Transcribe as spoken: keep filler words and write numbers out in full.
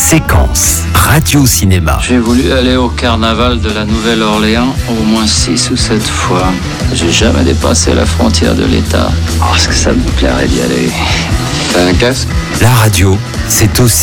Séquence radio-cinéma. J'ai voulu aller au carnaval de la Nouvelle-Orléans au moins six ou sept fois. J'ai jamais dépassé la frontière de l'État. Oh, est-ce que ça me plairait d'y aller? T'as un casque? La radio, c'est aussi